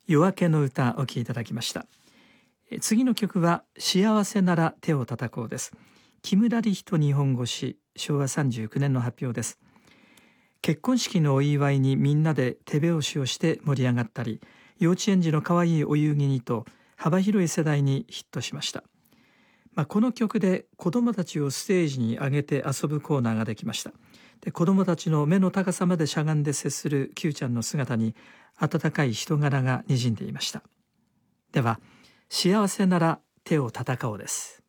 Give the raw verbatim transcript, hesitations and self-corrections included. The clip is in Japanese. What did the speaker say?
夜明けの歌お聴きいただきました。次の曲は幸せなら手を叩こうです。木村理人日本語詩、しょうわさんじゅうきゅうねんの発表です。結婚式のお祝いにみんなで手拍子をして盛り上がったり、幼稚園児の可愛いお遊戯にと幅広い世代にヒットしました。まあ、この曲で子どもたちをステージに上げて遊ぶコーナーができました。で、子どもたちの目の高さまでしゃがんで接する Q ちゃんの姿に温かい人柄がにじんでいました。では、幸せなら手を叩こうです。